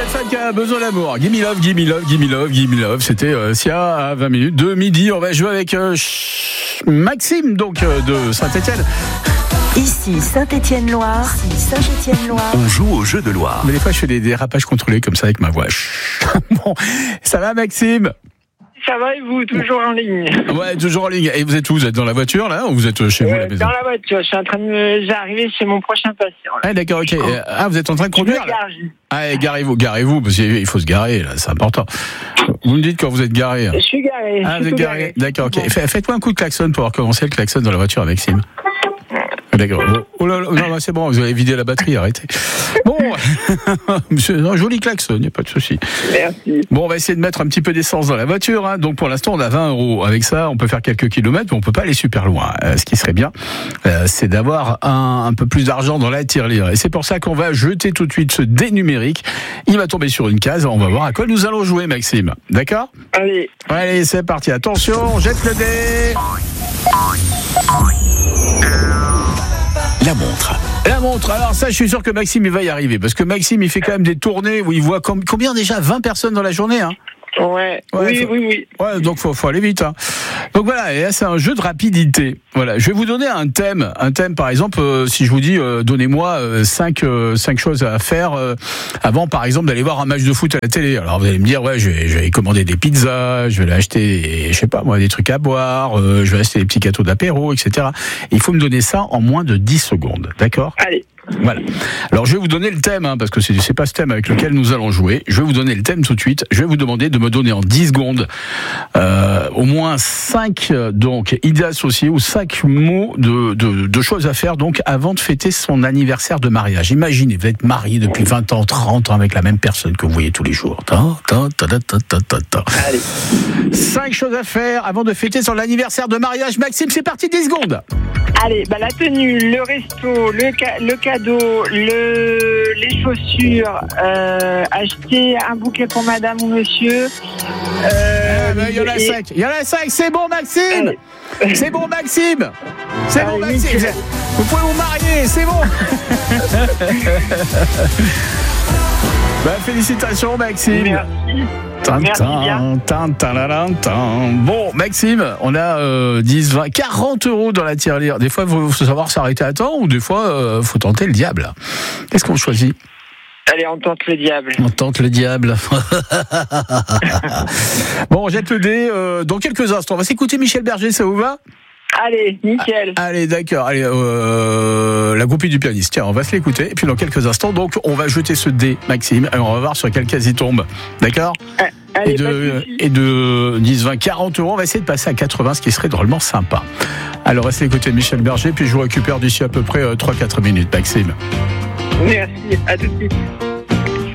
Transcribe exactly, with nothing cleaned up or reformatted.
Fan qui a besoin d'amour. Gimme love, gimme love, gimme love, gimme love. C'était euh, Sia à vingt minutes de midi. On va jouer avec euh, Maxime, donc euh, de Saint-Étienne. Ici Saint-Étienne-Loire, ici Saint-Étienne-Loire. On joue au jeu de Loire. Mais des fois, je fais des dérapages contrôlés comme ça avec ma voix. Bon, ça va, Maxime? Ça va et vous, toujours en ligne? Ouais, toujours en ligne. Et vous êtes où? Vous êtes dans la voiture, là, ou vous êtes chez euh, vous à la maison? Dans la voiture, je suis en train de me... J'arrive chez mon prochain patient. Là. Ah, d'accord, ok. Ah, vous êtes en train de conduire, là? Ah, garez-vous, garez-vous, parce qu'il faut se garer, là, c'est important. Vous me dites quand vous êtes garé. Je suis garé. Ah, je vous êtes garé. garé. D'accord, ok. Bon. Faites-moi un coup de klaxon pour recommencer le klaxon dans la voiture, Maxime. D'accord. Oh là là, non, non, c'est bon, vous avez vidé la batterie, arrêtez. Bon, monsieur, un joli klaxon, il n'y a pas de souci. Merci. Bon, on va essayer de mettre un petit peu d'essence dans la voiture. Hein. Donc, pour l'instant, on a vingt euros. Avec ça, on peut faire quelques kilomètres, mais on peut pas aller super loin. Euh, ce qui serait bien, euh, c'est d'avoir un, un peu plus d'argent dans la tirelire. Et c'est pour ça qu'on va jeter tout de suite ce dé numérique. Il va tomber sur une case. On va voir à quoi nous allons jouer, Maxime. D'accord ? Allez. Allez, c'est parti. Attention, on jette le dé. La montre. La montre. Alors ça, je suis sûr que Maxime, il va y arriver. Parce que Maxime, il fait quand même des tournées où il voit com- combien déjà vingt personnes dans la journée, hein. Ouais. Ouais, oui, faut... oui, oui. Ouais, donc faut, faut aller vite. Hein. Donc voilà, et là c'est un jeu de rapidité. Voilà, je vais vous donner un thème, un thème par exemple. Euh, si je vous dis, euh, donnez-moi euh, cinq, euh, cinq choses à faire euh, avant, par exemple, d'aller voir un match de foot à la télé. Alors vous allez me dire, ouais, je vais, je vais commander des pizzas, je vais aller acheter, je sais pas moi, des trucs à boire, euh, je vais acheter des petits gâteaux d'apéro, et cetera. Et il faut me donner ça en moins de dix secondes, d'accord ? Allez. Voilà. Alors je vais vous donner le thème, hein, parce que c'est, c'est pas ce thème avec lequel nous allons jouer. Je vais vous donner le thème tout de suite. Je vais vous demander de me donner en dix secondes euh, au moins cinq donc idées associées ou cinq mots de, de, de choses à faire donc avant de fêter son anniversaire de mariage. Imaginez, vous êtes marié depuis vingt ans, trente ans avec la même personne que vous voyez tous les jours. Ta, ta, ta, ta, ta, ta, ta. Allez. Cinq choses à faire avant de fêter son anniversaire de mariage. Maxime, c'est parti, dix secondes. Allez, bah la tenue, le resto, le, ca- le cadeau, le, les chaussures, euh, acheter un bouquet pour madame ou monsieur. Euh, Ah, ben, il y en a et- cinq. Il y en a cinq. C'est bon, Maxime. Allez. C'est bon, Maxime. C'est bon, Allez, Maxime. nickel. Vous pouvez vous marier. C'est bon. Ben, félicitations, Maxime. Merci. Tan, Merci bien. tan, tan, tan, la, la, tan. Bon, Maxime, on a euh, dix, vingt, quarante euros dans la tirelire. Des fois, il faut, faut savoir s'arrêter à temps ou des fois, il euh, faut tenter le diable. Qu'est-ce qu'on choisit ? Allez, on tente le diable. On tente le diable. Bon, on jette le dé euh, dans quelques instants. On va s'écouter Michel Berger, ça vous va ? Allez, nickel. Allez, d'accord. Allez, euh, la groupie du pianiste. Tiens, on va se l'écouter. Et puis dans quelques instants, donc, on va jeter ce dé, Maxime, et on va voir sur quelle case il tombe. D'accord ? Allez, et, pas de de, soucis. et de dix, vingt, quarante euros, on va essayer de passer à quatre-vingts, ce qui serait drôlement sympa. Alors, restez l'écouter de Michel Berger, puis je vous récupère d'ici à peu près euh, trois à quatre minutes, Maxime. Merci, à tout de suite.